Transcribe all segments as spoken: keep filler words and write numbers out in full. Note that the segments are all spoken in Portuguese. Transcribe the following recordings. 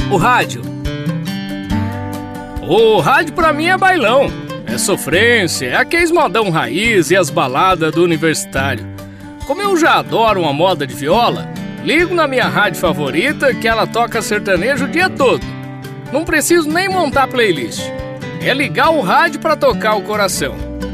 O rádio. O rádio pra mim é bailão, é sofrência, é aqueles modão raiz e as baladas do universitário. Como eu já adoro uma moda de viola, ligo na minha rádio favorita que ela toca sertanejo o dia todo. Não preciso nem montar playlist. É ligar o rádio pra tocar o coração.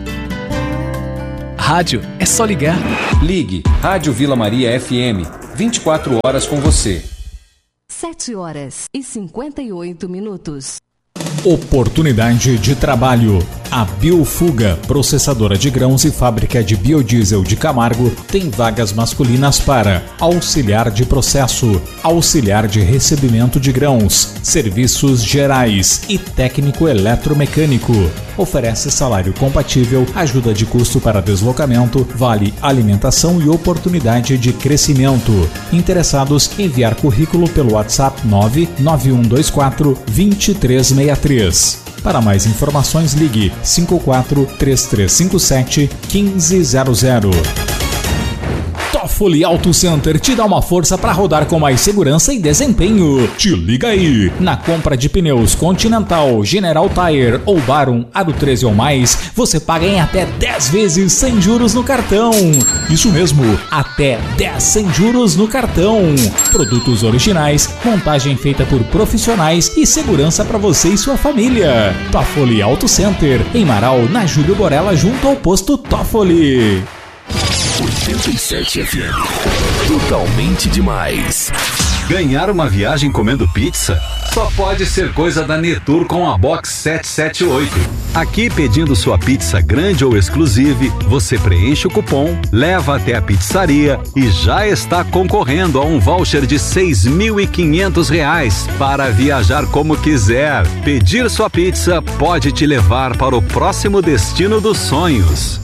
Rádio é só ligar. Ligue Rádio Vila Maria F M, vinte e quatro horas com você. sete horas e cinquenta e oito minutos. Oportunidade de trabalho. A Biofuga, processadora de grãos e fábrica de biodiesel de Camargo, tem vagas masculinas para auxiliar de processo, auxiliar de recebimento de grãos, serviços gerais e técnico eletromecânico. Oferece salário compatível, ajuda de custo para deslocamento, vale alimentação e oportunidade de crescimento. Interessados, enviar currículo pelo WhatsApp nove nove um dois quatro dois três seis três. Para mais informações, ligue cinco quatro três três cinco sete um cinco zero zero. Toffoli Auto Center te dá uma força para rodar com mais segurança e desempenho. Te liga aí! Na compra de pneus Continental, General Tire ou Barum Aro treze ou mais, você paga em até dez vezes sem juros no cartão. Isso mesmo, até dez sem juros no cartão. Produtos originais, montagem feita por profissionais e segurança para você e sua família. Toffoli Auto Center, em Marau, na Júlio Borella, junto ao posto Toffoli. oitenta e sete F M. Totalmente demais. Ganhar uma viagem comendo pizza? Só pode ser coisa da Netur com a Box sete sete oito. Aqui, pedindo sua pizza grande ou exclusive, você preenche o cupom, leva até a pizzaria e já está concorrendo a um voucher de seis mil e quinhentos reais para viajar como quiser. Pedir sua pizza pode te levar para o próximo destino dos sonhos.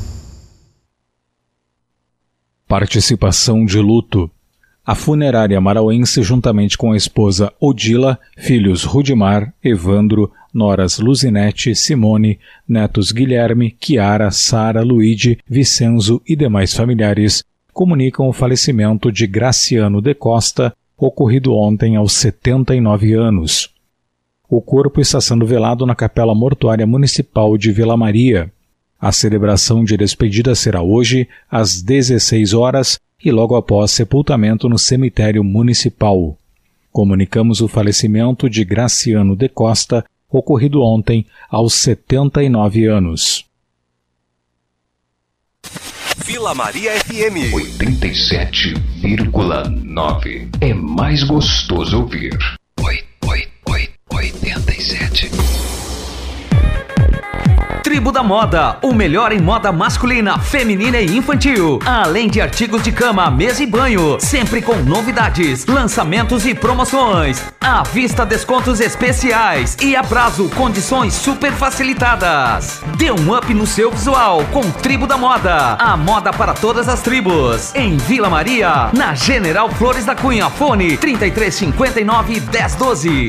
Participação de luto. A funerária marauense, juntamente com a esposa Odila, filhos Rudimar, Evandro, noras Luzinete, Simone, netos Guilherme, Chiara, Sara, Luíde, Vicenzo e demais familiares, comunicam o falecimento de Graciano de Costa, ocorrido ontem aos setenta e nove anos. O corpo está sendo velado na Capela Mortuária Municipal de Vila Maria. A celebração de despedida será hoje, às dezesseis horas, e logo após sepultamento no cemitério municipal. Comunicamos o falecimento de Graciano de Costa, ocorrido ontem, aos setenta e nove anos. Vila Maria F M oitenta e sete vírgula nove. É mais gostoso ouvir. Oi, oi, oi, oitenta e sete. Tribo da Moda, o melhor em moda masculina, feminina e infantil. Além de artigos de cama, mesa e banho, sempre com novidades, lançamentos e promoções. À vista, descontos especiais e a prazo, condições super facilitadas. Dê um up no seu visual com Tribo da Moda. A moda para todas as tribos. Em Vila Maria, na General Flores da Cunha. Fone trinta e três cinquenta e nove, dez doze.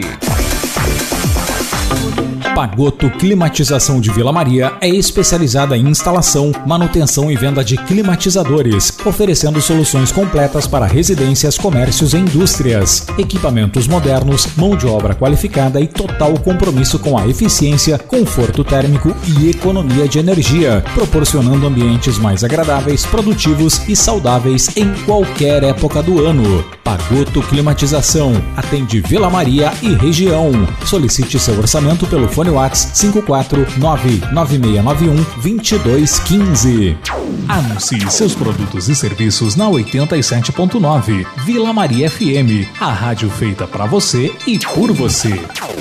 Pagoto Climatização de Vila Maria é especializada em instalação, manutenção e venda de climatizadores, oferecendo soluções completas para residências, comércios e indústrias. Equipamentos modernos, mão de obra qualificada e total compromisso com a eficiência, conforto térmico e economia de energia, proporcionando ambientes mais agradáveis, produtivos e saudáveis em qualquer época do ano. Pagoto Climatização atende Vila Maria e região. Solicite seu orçamento pelo fone WhatsApp cinco quatro nove nove seis nove um dois dois um cinco. Anuncie seus produtos e serviços na oitenta e sete ponto nove Vila Maria F M, a rádio feita para você e por você.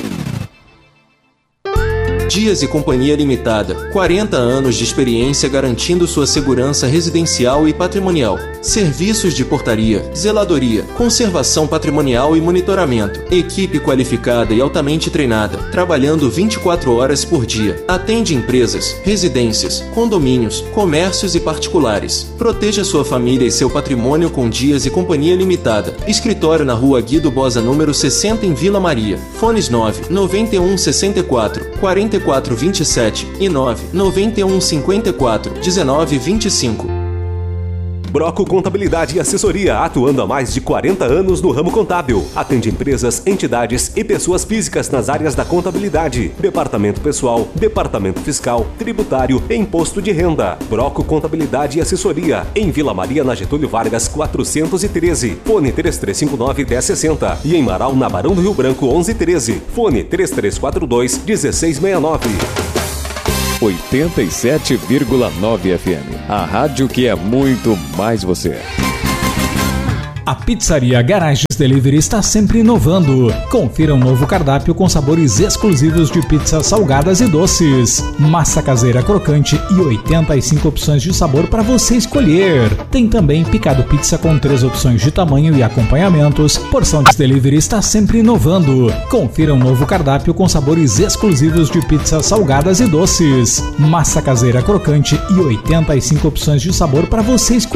Dias e Companhia Limitada, quarenta anos de experiência garantindo sua segurança residencial e patrimonial. Serviços de portaria, zeladoria, conservação patrimonial e monitoramento. Equipe qualificada e altamente treinada, trabalhando vinte e quatro horas por dia. Atende empresas, residências, condomínios, comércios e particulares. Proteja sua família e seu patrimônio com Dias e Companhia Limitada. Escritório na Rua Guido Bosa, número sessenta, em Vila Maria. Fones nove nove um seis quatro quarenta e quatro vinte e sete e nove nove um cinquenta e quatro dezenove vinte e cinco. Broco Contabilidade e Assessoria, atuando há mais de quarenta anos no ramo contábil. Atende empresas, entidades e pessoas físicas nas áreas da contabilidade, departamento pessoal, departamento fiscal, tributário e imposto de renda. Broco Contabilidade e Assessoria, em Vila Maria, na Getúlio Vargas, quatrocentos e treze. Fone três três cinco nove, um zero seis zero. E em Marau, na Barão do Rio Branco, onze treze. Fone três três quatro dois, um seis seis nove. oitenta e sete vírgula nove F M. A rádio que é muito mais você. A Pizzaria Garagens Delivery está sempre inovando. Confira um novo cardápio com sabores exclusivos de pizzas salgadas e doces. Massa caseira crocante e oitenta e cinco opções de sabor para você escolher. Tem também picado pizza com três opções de tamanho e acompanhamentos. Porção de Delivery está sempre inovando. Confira um novo cardápio com sabores exclusivos de pizzas salgadas e doces. Massa caseira crocante e oitenta e cinco opções de sabor para você escolher.